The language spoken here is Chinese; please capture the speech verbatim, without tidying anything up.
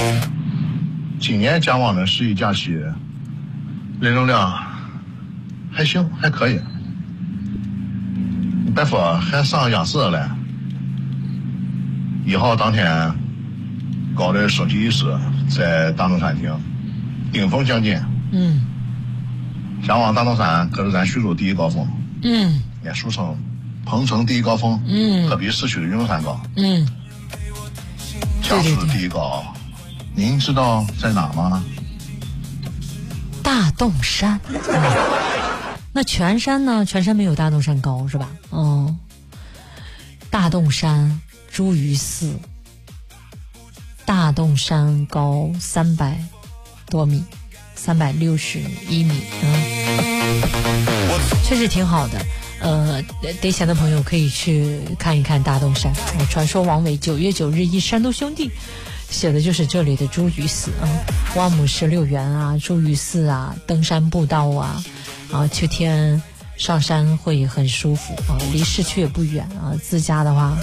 今年讲往的十一假期，人流量还行，还可以。别说还上央视了，一号当天搞的升级仪式在大东山厅，顶峰将近。 嗯， 向往大东山可是咱徐州第一高峰。 嗯， 也俗称鹏城第一高峰。 嗯， 可比市区的云龙山高。 嗯， 江苏的第一高，您知道在哪吗？ 大洞山。那全山呢？全山没有大洞山高是吧？哦，大洞山茱萸寺，大洞山高三百多米，三百六十一米，嗯，确实挺好的。呃，得闲的朋友可以去看一看大洞山。呃、传说王维九月九日忆山东兄弟，写的就是这里的茱萸寺啊，望母石榴园啊，茱萸寺啊，登山步道啊。啊，秋天上山会很舒服啊，离市区也不远啊，自驾的话